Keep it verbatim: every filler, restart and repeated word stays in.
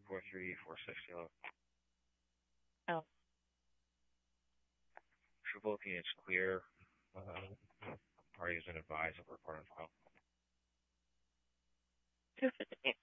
four three four six zero. Oh. Triple P, it's clear. Uh, party has been advised of report on file. two fifty-eight.